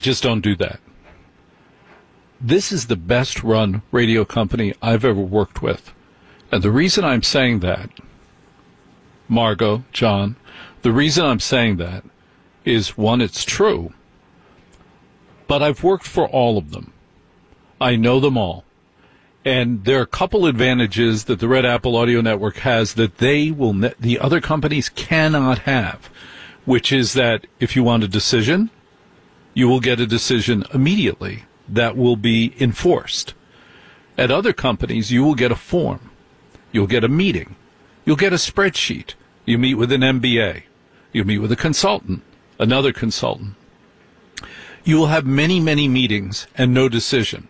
Just don't do that. This is the best run radio company I've ever worked with. And the reason I'm saying that, Margot, John, the reason I'm saying that is, one, it's true, but I've worked for all of them. I know them all. And there are a couple advantages that the Red Apple Audio Network has that the other companies cannot have, which is that if you want a decision, you will get a decision immediately that will be enforced. At other companies, you will get a form. You'll get a meeting. You'll get a spreadsheet. You meet with an MBA. You meet with a consultant, another consultant. You will have many, many meetings and no decision.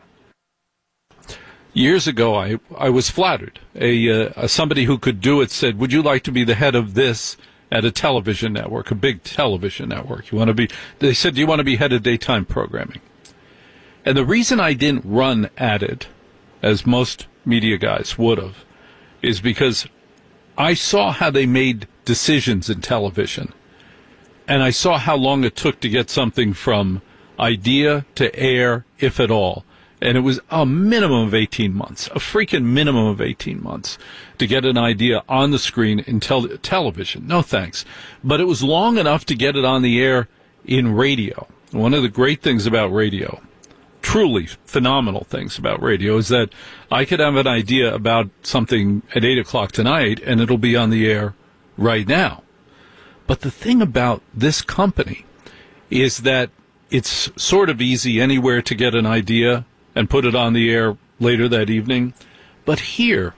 Years ago, I was flattered. Somebody who could do it said, "Would you like to be the head of this at a television network, a big television network? They said, "Do you want to be head of daytime programming?" And the reason I didn't run at it, as most media guys would have, is because I saw how they made decisions in television. And I saw how long it took to get something from idea to air, if at all. And it was a minimum of 18 months, a freaking minimum of 18 months to get an idea on the screen in television. No thanks. But it was long enough to get it on the air in radio. One of the great things about radio, truly phenomenal things about radio, is that I could have an idea about something at 8 o'clock tonight and it'll be on the air right now. But the thing about this company is that it's sort of easy anywhere to get an idea and put it on the air later that evening. But here,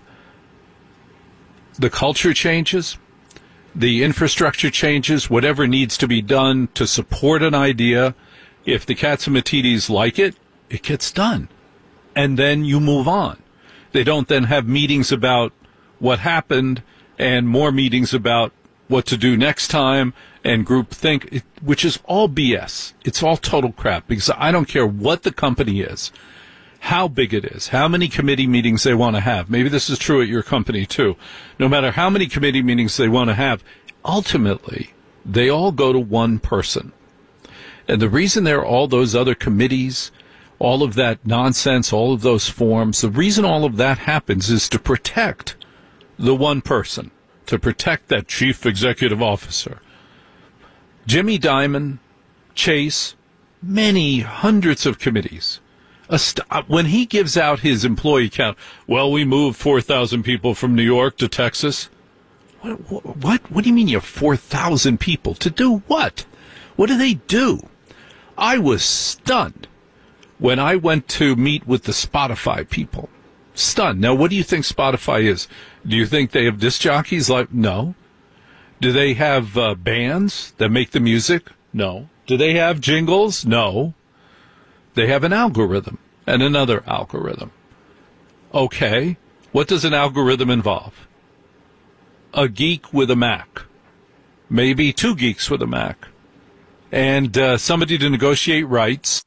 the culture changes, the infrastructure changes, whatever needs to be done to support an idea. If the Catsimatidis like it, it gets done. And then you move on. They don't then have meetings about what happened and more meetings about what to do next time and groupthink, which is all BS. It's all total crap, because I don't care what the company is, how big it is, how many committee meetings they want to have. Maybe this is true at your company too. No matter how many committee meetings they want to have, ultimately, they all go to one person. And the reason there are all those other committees, all of that nonsense, all of those forms, the reason all of that happens is to protect the one person, to protect that chief executive officer. Jimmy Dimon, Chase, many hundreds of committees. When he gives out his employee count, well, we moved 4,000 people from New York to Texas. What do you mean you have 4,000 people? To do what? What do they do? I was stunned when I went to meet with the Spotify people. Stunned. Now, what do you think Spotify is? Do you think they have disc jockeys? No. Do they have bands that make the music? No. Do they have jingles? No. They have an algorithm and another algorithm. Okay. What does an algorithm involve? A geek with a Mac. Maybe two geeks with a Mac. And somebody to negotiate rights.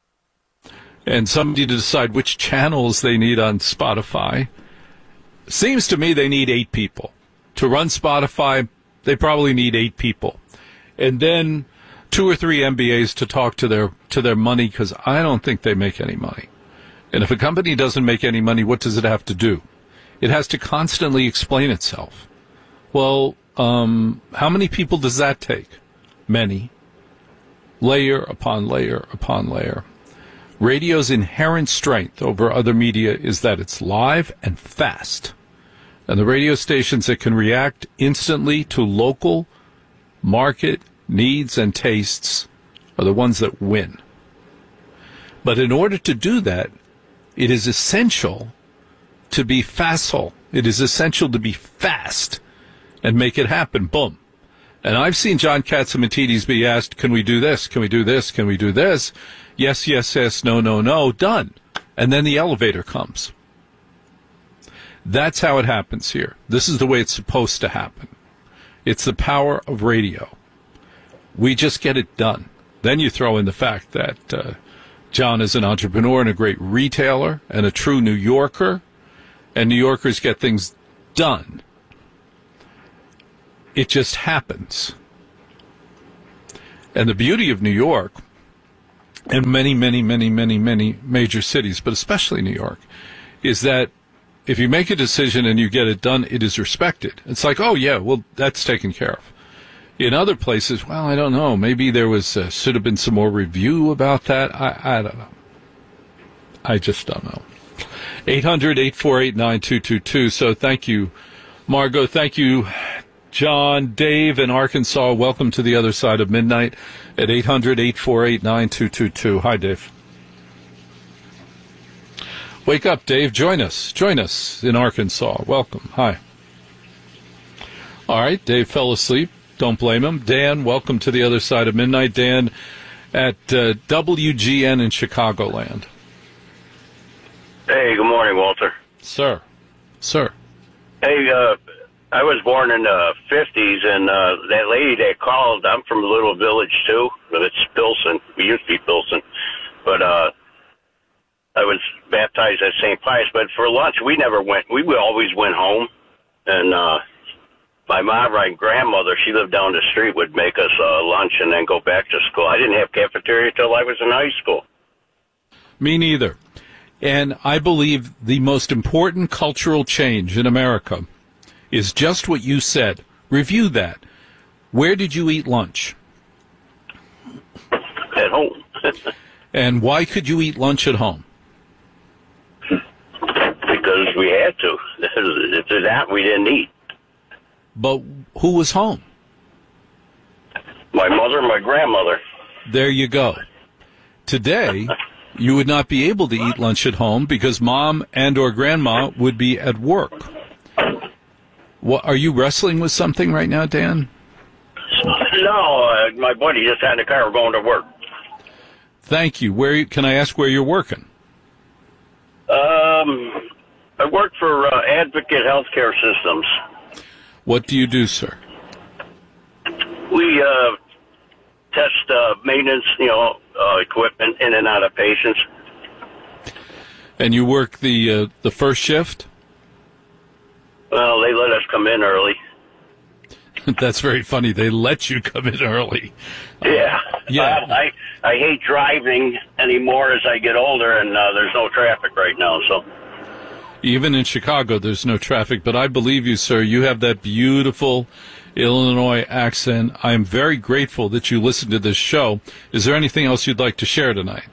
And somebody to decide which channels they need on Spotify. Seems to me they need 8 people. To run Spotify, they probably need 8 people. And then 2 or 3 MBAs to talk to their money, because I don't think they make any money. And if a company doesn't make any money, what does it have to do? It has to constantly explain itself. Well, how many people does that take? Many. Layer upon layer upon layer. Radio's inherent strength over other media is that it's live and fast. And the radio stations that can react instantly to local market needs and tastes are the ones that win. But in order to do that, it is essential to be facile. It is essential to be fast and make it happen. Boom. And I've seen John Catsimatidis be asked, can we do this? Can we do this? Can we do this? Yes, yes, yes, no, no, no, done. And then the elevator comes. That's how it happens here. This is the way it's supposed to happen. It's the power of radio. We just get it done. Then you throw in the fact that John is an entrepreneur and a great retailer and a true New Yorker, and New Yorkers get things done. It just happens. And the beauty of New York in many, many, many, many, many major cities, but especially New York, is that if you make a decision and you get it done, it is respected. It's like, oh, yeah, well, that's taken care of. In other places, well, I don't know. Maybe there was should have been some more review about that. I don't know. I just don't know. 800-848-9222. So thank you, Margot. Thank you, John. Dave in Arkansas, welcome to the other side of midnight at 800-848-9222. Hi, Dave. Wake up, Dave. Join us. Join us in Arkansas. Welcome. Hi. All right, Dave fell asleep. Don't blame him. Dan, welcome to the other side of midnight. Dan at WGN in Chicagoland. Hey, good morning, Walter. Sir. Hey, I was born in the 50s, and that lady that called, I'm from a little village, too. It's Pilsen. We used to be Pilsen. But I was baptized at St. Pius. But for lunch, we never went. We always went home. And my mom, my grandmother, she lived down the street, would make us lunch and then go back to school. I didn't have cafeteria till I was in high school. Me neither. And I believe the most important cultural change in America is just what you said. Review that. Where did you eat lunch? At home. And why could you eat lunch at home? Because we had to. If there's that, we didn't eat. But who was home? My mother and my grandmother. There you go. Today, you would not be able to eat lunch at home because mom and or grandma would be at work. What, are you wrestling with something right now, Dan? No, my buddy just had in the car going to work. Thank you. Can I ask where you're working? I work for Advocate Healthcare Systems. What do you do, sir? We test maintenance, equipment in and out of patients. And you work the first shift? Well, they let us come in early. That's very funny. They let you come in early. Yeah. Yeah. I hate driving anymore as I get older, and there's no traffic right now, so. Even in Chicago, there's no traffic, but I believe you, sir. You have that beautiful Illinois accent. I am very grateful that you listened to this show. Is there anything else you'd like to share tonight?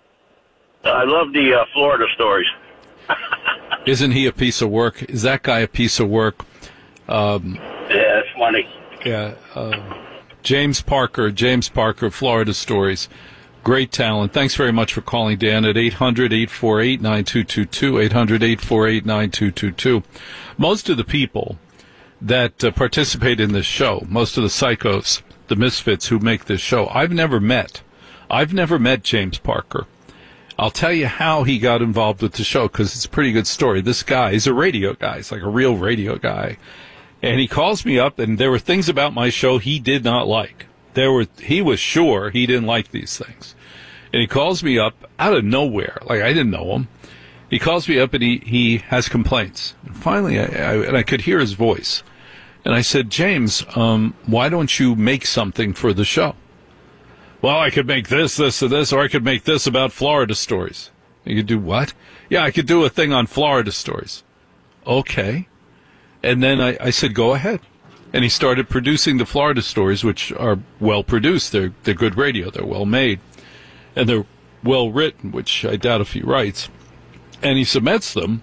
I love the Florida stories. Isn't he a piece of work? Is that guy a piece of work? Yeah, it's funny. Yeah. James Parker, Florida Stories. Great talent. Thanks very much for calling, Dan, at 800-848-9222, 800-848-9222. Most of the people that participate in this show, most of the psychos, the misfits who make this show, I've never met James Parker. I'll tell you how he got involved with the show, because it's a pretty good story. This guy, he's a radio guy. He's like a real radio guy. And he calls me up, and there were things about my show he did not like. He was sure he didn't like these things. And he calls me up out of nowhere. Like, I didn't know him. He calls me up, and he has complaints. And finally, I could hear his voice. And I said, James, why don't you make something for the show? Well, I could make this, and this, or I could make this about Florida stories. You could do what? Yeah, I could do a thing on Florida stories. Okay. And then I said, go ahead. And he started producing the Florida stories, which are well produced. They're good radio. They're well made. And they're well written, which I doubt if he writes. And he submits them.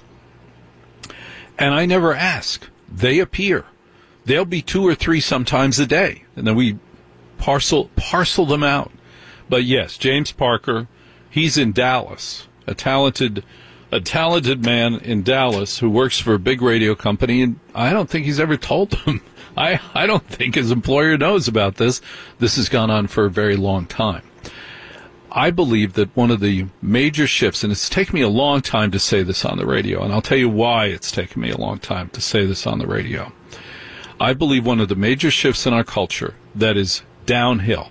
And I never ask. They appear. They'll be 2 or 3 sometimes a day. And then we parcel them out. But yes, James Parker, he's in Dallas, a talented man in Dallas who works for a big radio company, and I don't think he's ever told them. I don't think his employer knows about this. This has gone on for a very long time. I believe that one of the major shifts, and it's taken me a long time to say this on the radio, and I'll tell you why it's taken me a long time to say this on the radio. I believe one of the major shifts in our culture that is downhill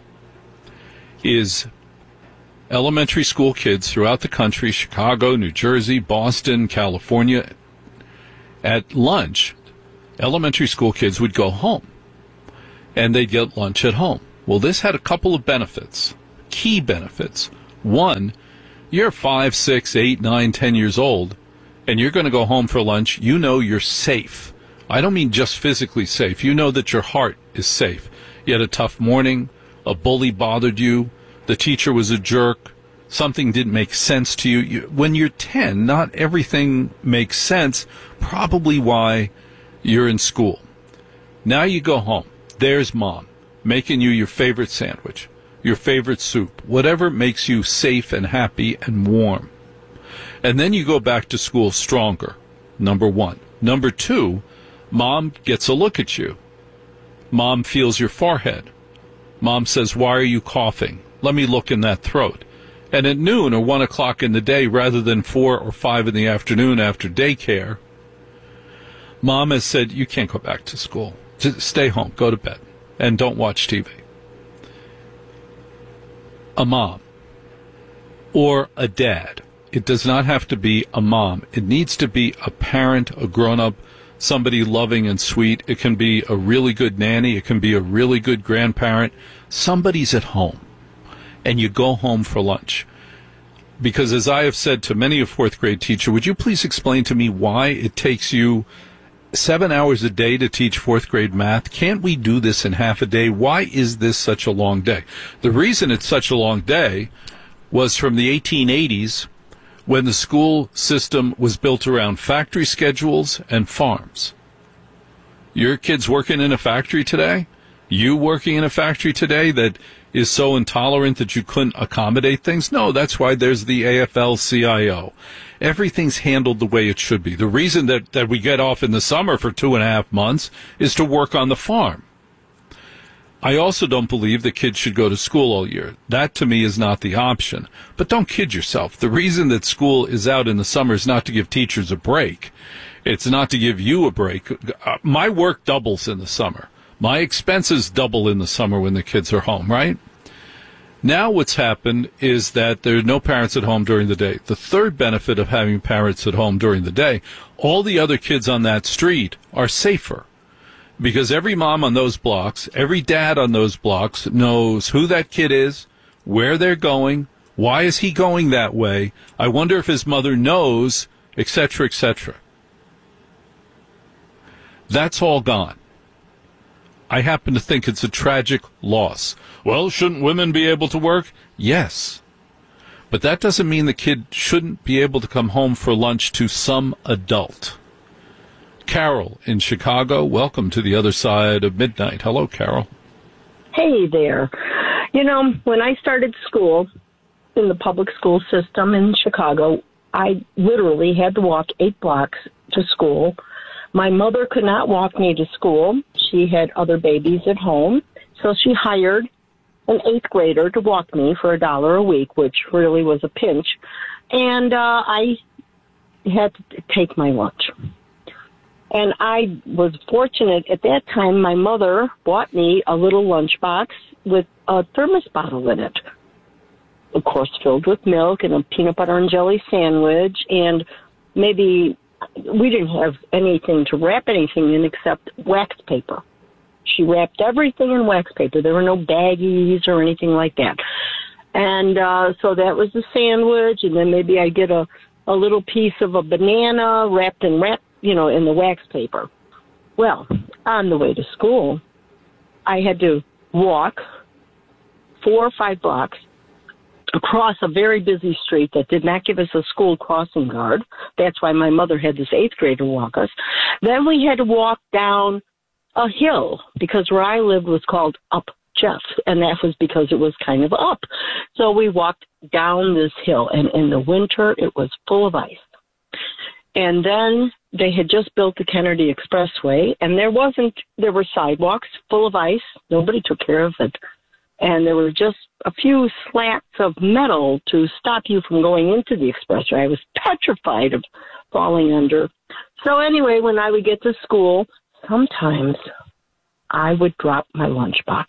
is elementary school kids throughout the country, Chicago, New Jersey, Boston, California. At lunch, elementary school kids would go home, and they'd get lunch at home. Well, this had a couple of benefits, key benefits. One, you're 5, 6, 8, 9, 10 years old, and you're going to go home for lunch. You know you're safe. I don't mean just physically safe. You know that your heart is safe. You had a tough morning. A bully bothered you. The teacher was a jerk. Something didn't make sense to you. When you're 10, not everything makes sense, probably why you're in school. Now you go home. There's mom making you your favorite sandwich, your favorite soup, whatever makes you safe and happy and warm. And then you go back to school stronger, number one. Number two, mom gets a look at you. Mom feels your forehead. Mom says, why are you coughing? Let me look in that throat. And at noon or 1 o'clock in the day, rather than 4 or 5 in the afternoon after daycare, mom has said, you can't go back to school. Just stay home, go to bed, and don't watch TV. A mom or a dad. It does not have to be a mom. It needs to be a parent, a grown-up, somebody loving and sweet. It can be a really good nanny. It can be a really good grandparent. Somebody's at home, and you go home for lunch. Because as I have said to many a fourth grade teacher, would you please explain to me why it takes you 7 hours a day to teach fourth grade math? Can't we do this in half a day? Why is this such a long day? The reason it's such a long day was from the 1880s, when the school system was built around factory schedules and farms. Your kids working in a factory today? You working in a factory today that is so intolerant that you couldn't accommodate things? No, that's why there's the AFL-CIO. Everything's handled the way it should be. The reason that we get off in the summer for 2.5 months is to work on the farm. I also don't believe that kids should go to school all year. That, to me, is not the option. But don't kid yourself. The reason that school is out in the summer is not to give teachers a break. It's not to give you a break. My work doubles in the summer. My expenses double in the summer when the kids are home, right? Now what's happened is that there are no parents at home during the day. The third benefit of having parents at home during the day, all the other kids on that street are safer. Because every mom on those blocks, every dad on those blocks knows who that kid is, where they're going, why is he going that way, I wonder if his mother knows, etc., etc. That's all gone. I happen to think it's a tragic loss. Well, shouldn't women be able to work? Yes. But that doesn't mean the kid shouldn't be able to come home for lunch to some adult. Carol in Chicago, welcome to the other side of midnight. Hello, Carol. Hey there. You know, when I started school in the public school system in Chicago, I literally had to walk 8 blocks to school. My mother could not walk me to school. She had other babies at home, so she hired an 8th grader to walk me for $1 a week, which really was a pinch. And I had to take my lunch. And I was fortunate at that time. My mother bought me a little lunchbox with a thermos bottle in it, of course, filled with milk and a peanut butter and jelly sandwich. And maybe we didn't have anything to wrap anything in except wax paper. She wrapped everything in wax paper. There were no baggies or anything like that. And so that was the sandwich. And then maybe I get a little piece of a banana wrapped in the wax paper. Well, on the way to school, I had to walk 4 or 5 blocks across a very busy street that did not give us a school crossing guard. That's why my mother had this 8th grader walk us. Then we had to walk down a hill because where I lived was called Up Jeff, and that was because it was kind of up. So we walked down this hill, and in the winter it was full of ice. And then they had just built the Kennedy Expressway, and there were sidewalks full of ice. Nobody took care of it. And there were just a few slats of metal to stop you from going into the expressway. I was petrified of falling under. So anyway, when I would get to school, sometimes I would drop my lunchbox.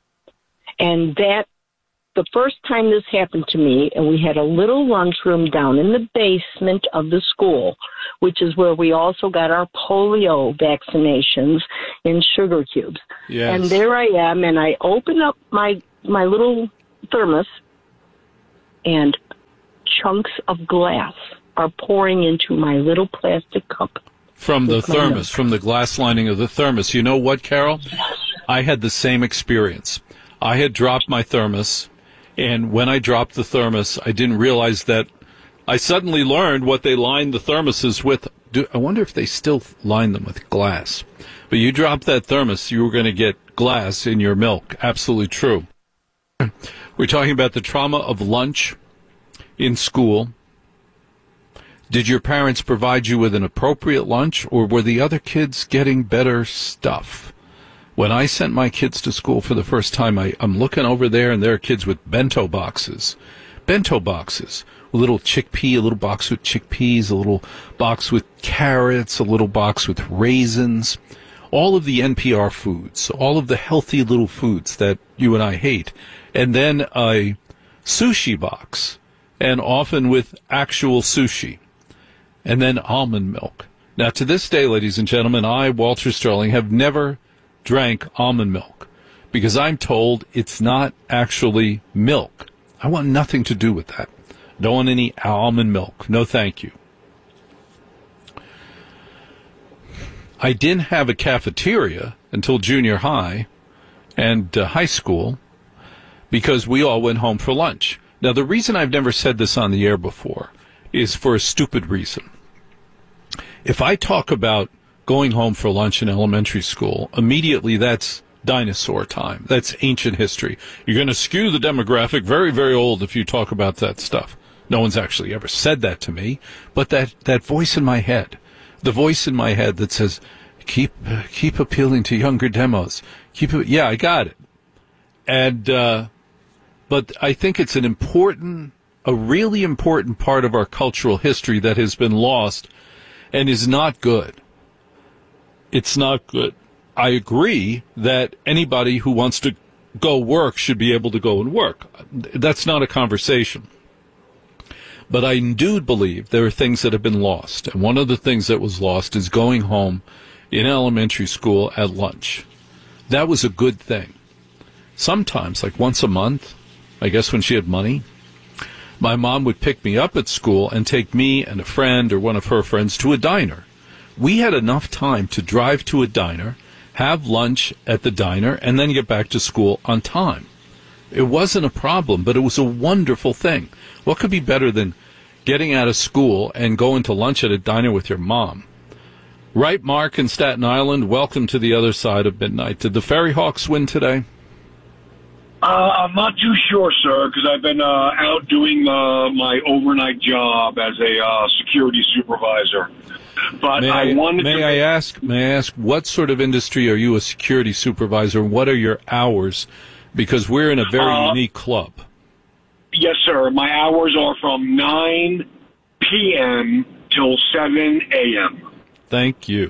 And the first time this happened to me, and we had a little lunchroom down in the basement of the school, which is where we also got our polio vaccinations in sugar cubes. Yes. And there I am, and I open up my little thermos, and chunks of glass are pouring into my little plastic cup. From the thermos, from the glass lining of the thermos. You know what, Carol? I had the same experience. I had dropped my thermos, and when I dropped the thermos, I didn't realize that I suddenly learned what they lined the thermoses with. I wonder if they still line them with glass. But you dropped that thermos, you were going to get glass in your milk. Absolutely true. We're talking about the trauma of lunch in school. Did your parents provide you with an appropriate lunch, or were the other kids getting better stuff? When I sent my kids to school for the first time, I'm looking over there, and there are kids with bento boxes. Bento boxes. A little chickpea, a little box with chickpeas, a little box with carrots, a little box with raisins. All of the NPR foods, all of the healthy little foods that you and I hate. And then a sushi box, and often with actual sushi. And then almond milk. Now, to this day, ladies and gentlemen, I, Walter Sterling, have never drank almond milk because I'm told it's not actually milk. I want nothing to do with that. Don't want any almond milk. No, thank you. I didn't have a cafeteria until junior high and high school because we all went home for lunch. Now, the reason I've never said this on the air before is for a stupid reason. If I talk about going home for lunch in elementary school, immediately that's dinosaur time. That's ancient history. You're going to skew the demographic very, very old if you talk about that stuff. No one's actually ever said that to me, but that voice in my head, the voice in my head that says, keep appealing to younger demos. Yeah, I got it. And, but I think it's a really important part of our cultural history that has been lost and is not good. It's not good. I agree that anybody who wants to go work should be able to go and work. That's not a conversation. But I do believe there are things that have been lost. And one of the things that was lost is going home in elementary school at lunch. That was a good thing. Sometimes, like once a month, I guess when she had money, my mom would pick me up at school and take me and a friend or one of her friends to a diner. We had enough time to drive to a diner, have lunch at the diner, and then get back to school on time. It wasn't a problem, but it was a wonderful thing. What could be better than getting out of school and going to lunch at a diner with your mom? Right, Mark in Staten Island, welcome to the other side of midnight. Did the Ferry Hawks win today? I'm not too sure, sir, because I've been out doing my overnight job as a security supervisor. But may I ask, what sort of industry are you a security supervisor? What are your hours? Because we're in a very unique club. Yes, sir. My hours are from 9 p.m. till 7 a.m. Thank you.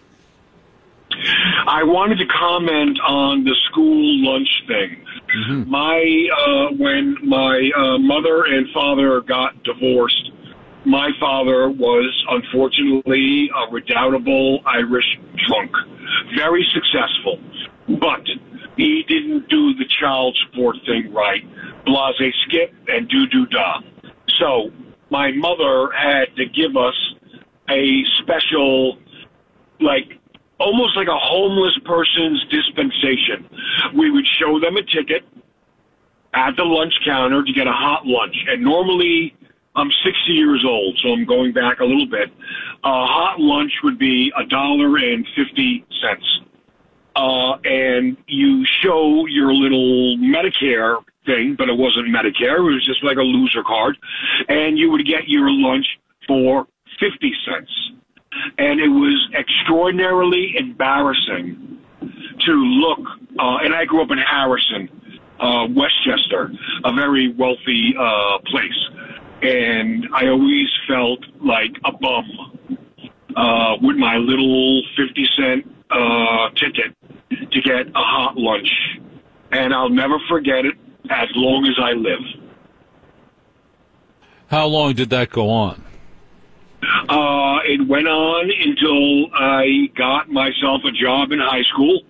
I wanted to comment on the school lunch thing. Mm-hmm. When my mother and father got divorced, my father was unfortunately a redoubtable Irish drunk, very successful, but he didn't do the child support thing right. Blase skip and do-do-da. So my mother had to give us a special, almost like a homeless person's dispensation. We would show them a ticket at the lunch counter to get a hot lunch. And normally, I'm 60 years old, so I'm going back a little bit. A hot lunch would be $1.50. And you show your little Medicare thing, but it wasn't Medicare. It was just like a loser card. And you would get your lunch for 50 cents. And it was extraordinarily embarrassing to look, and I grew up in Harrison, Westchester, a very wealthy place. And I always felt like a bum with my little 50-cent ticket to get a hot lunch. And I'll never forget it as long as I live. How long did that go on? It went on until I got myself a job in high school,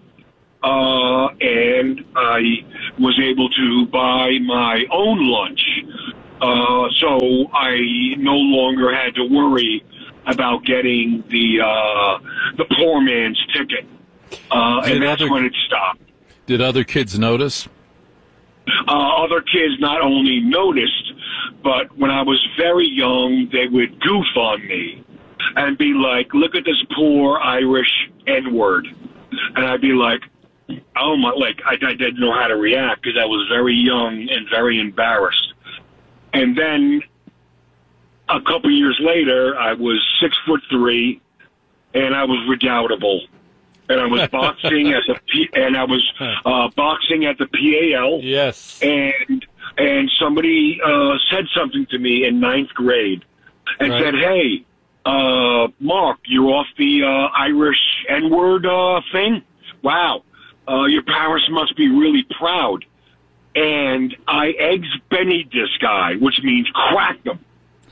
and I was able to buy my own lunch So I no longer had to worry about getting the poor man's ticket. And that's when it stopped. Did other kids notice? Other kids not only noticed, but when I was very young, they would goof on me and be like, look at this poor Irish N-word. And I'd be like, oh my, like, I didn't know how to react because I was very young and very embarrassed. And then a couple years later, I was 6'3", and I was redoubtable. And I was boxing at the boxing at the PAL. Yes. And somebody said something to me in 9th grade and said, "Hey, Mark, you're off the Irish N-word thing. Wow, your parents must be really proud." And I eggs Benny this guy, which means cracked him.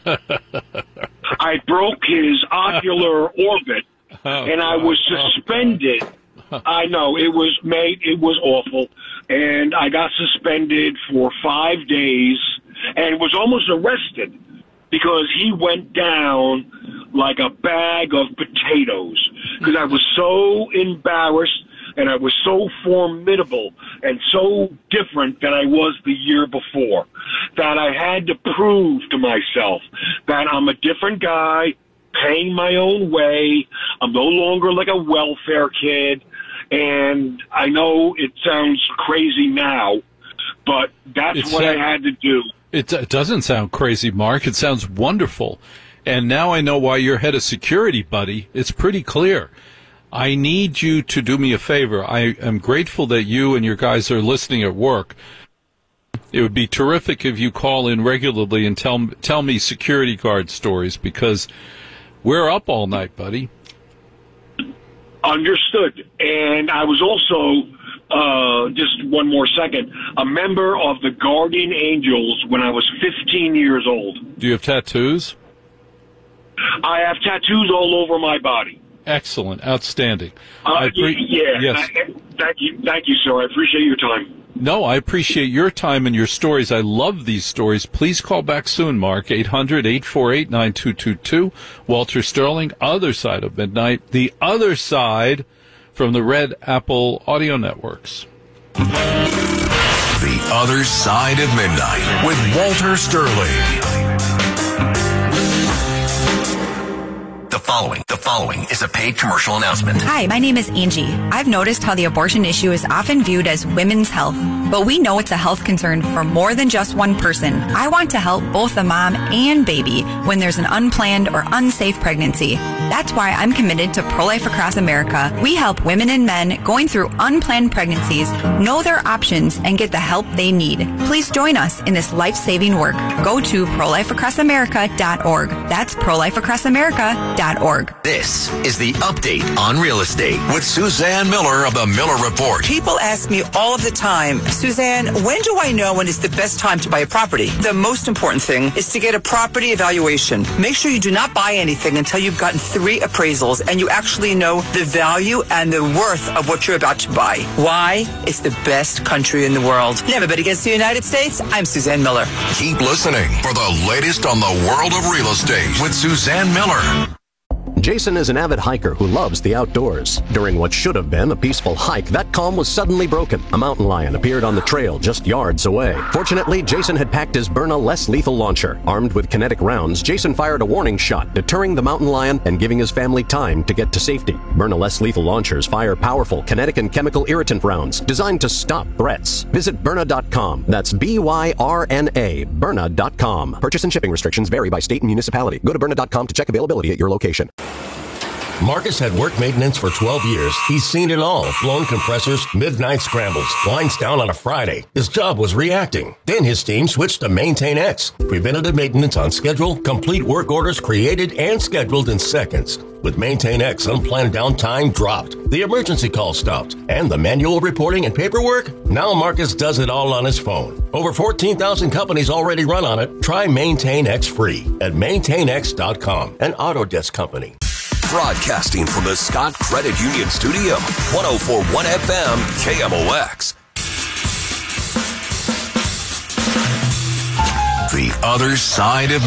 I broke his ocular orbit. And I was suspended. I know, it was awful. And I got suspended for 5 days and was almost arrested because he went down like a bag of potatoes because I was so embarrassed and I was so formidable and so different than I was the year before that I had to prove to myself that I'm a different guy, paying my own way. I'm no longer like a welfare kid. And I know it sounds crazy now, but that's what I had to do. It doesn't sound crazy, Mark. It sounds wonderful. And now I know why you're head of security, buddy. It's pretty clear. I need you to do me a favor. I am grateful that you and your guys are listening at work. It would be terrific if you call in regularly and tell me security guard stories because we're up all night, buddy. Understood. And I was also, just one more second, a member of the Guardian Angels when I was 15 years old. Do you have tattoos? I have tattoos all over my body. Excellent. Outstanding. Yes. Thank you, sir. I appreciate your time. No, I appreciate your time and your stories. I love these stories. Please call back soon, Mark. 800-848-9222. Walter Sterling, Other Side of Midnight. The Other Side from the Red Apple Audio Networks. The Other Side of Midnight with Walter Sterling. The following is a paid commercial announcement. Hi, my name is Angie. I've noticed how the abortion issue is often viewed as women's health, but we know it's a health concern for more than just one person. I want to help both the mom and baby when there's an unplanned or unsafe pregnancy. That's why I'm committed to Pro-Life Across America. We help women and men going through unplanned pregnancies know their options and get the help they need. Please join us in this life-saving work. Go to prolifeacrossamerica.org. That's prolifeacrossamerica.org. This is the update on real estate with Suzanne Miller of the Miller Report. People ask me all of the time, Suzanne, when do I know when it's the best time to buy a property? The most important thing is to get a property evaluation. Make sure you do not buy anything until you've gotten 3 appraisals and you actually know the value and the worth of what you're about to buy. Why? It's the best country in the world. Never bet against the United States. I'm Suzanne Miller. Keep listening for the latest on the world of real estate with Suzanne Miller. Jason is an avid hiker who loves the outdoors. During what should have been a peaceful hike, that calm was suddenly broken. A mountain lion appeared on the trail just yards away. Fortunately, Jason had packed his Byrna less lethal launcher. Armed with kinetic rounds, Jason fired a warning shot, deterring the mountain lion and giving his family time to get to safety. Byrna less lethal launchers fire powerful kinetic and chemical irritant rounds designed to stop threats. Visit Byrna.com. That's BYRNA, Byrna.com. Purchase and shipping restrictions vary by state and municipality. Go to Byrna.com to check availability at your location. Marcus had work maintenance for 12 years. He's seen it all. Blown compressors, midnight scrambles, lines down on a Friday. His job was reacting. Then his team switched to Maintain X. Preventative maintenance on schedule, complete work orders created and scheduled in seconds. With Maintain X, unplanned downtime dropped. The emergency call stopped. And the manual reporting and paperwork? Now Marcus does it all on his phone. Over 14,000 companies already run on it. Try Maintain X free at maintainx.com, an Autodesk company. Broadcasting from the Scott Credit Union Studio, 104.1 FM, KMOX. The other side of